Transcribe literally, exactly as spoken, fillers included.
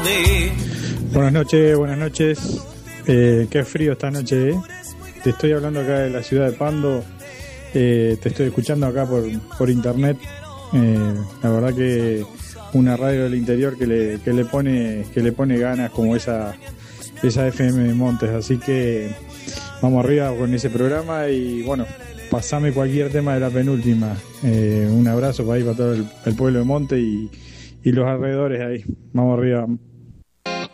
tarde. Buenas noches, buenas noches. Eh, qué frío esta noche, ¿eh? Te estoy hablando acá de la ciudad de Pando. Eh, te estoy escuchando acá por, por internet. Eh, la verdad que una radio del interior que le, que le pone que le pone ganas como esa esa F M de Montes, así que vamos arriba con ese programa y bueno, pasame cualquier tema de la penúltima. Eh, un abrazo para ahí para todo el, el pueblo de Montes y, y los alrededores ahí. Vamos arriba.